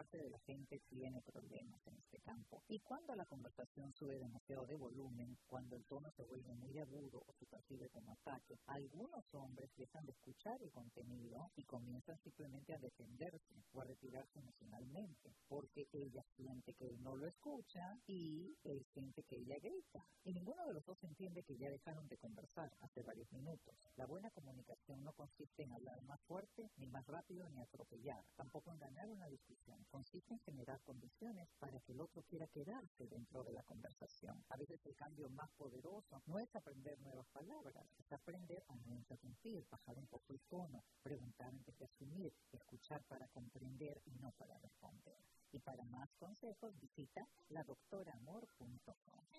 parte de la gente tiene problemas en este campo. Y cuando la conversación sube demasiado de volumen, cuando el tono se vuelve muy agudo o se percibe como ataque, algunos hombres dejan de escuchar el contenido y comienzan simplemente a defenderse o a retirarse emocionalmente, porque ella siente que él no lo escucha y él siente que ella grita. Y ninguno de los dos entiende que ya dejaron de conversar hace varios minutos. La buena comunicación no consiste en hablar más fuerte, ni más rápido, ni atropellar. Tampoco en ganar una discusión. Consiste en generar condiciones para que el otro quiera quedarse dentro de la conversación. A veces el cambio más poderoso no es aprender nuevas palabras, es aprender a no interrumpir, bajar un poco el tono, preguntar antes de asumir, escuchar para comprender y no para responder. Y para más consejos visita ladoctoramor.com.